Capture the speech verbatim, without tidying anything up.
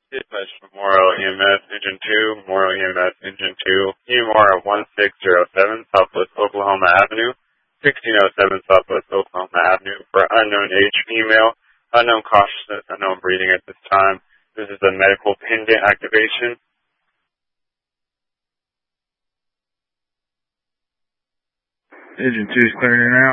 Dispatch Memorial E M S Engine two, Memorial E M S Engine two, E M R one six zero seven, Southwest Oklahoma Avenue, sixteen oh seven Southwest Oklahoma Avenue, for unknown age female, unknown consciousness, unknown breathing at this time. This is a medical pendant activation. Engine two is clearing out.